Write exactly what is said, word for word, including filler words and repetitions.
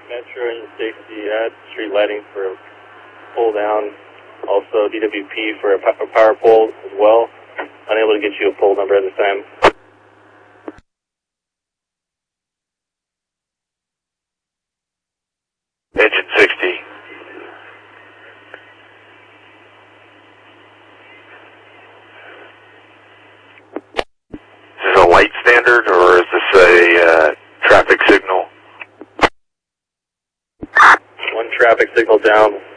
Metro and Stacy, add street lighting for a pull down. Also D W P for a power pole as well. Unable to get you a pole number at this time. Engine sixty. Is this a light standard or is this a uh, traffic signal? One traffic signal down.